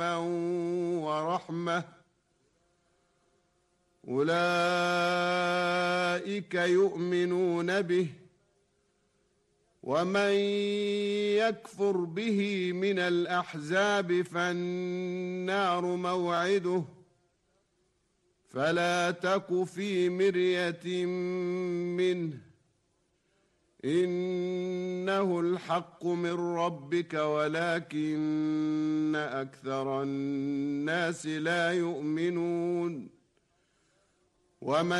ورحمة أولئك يؤمنون به ومن يكفر به من الأحزاب فالنار موعده فلا تك في مرية منه إنه الحق من ربك ولكن أكثر الناس لا يؤمنون ومن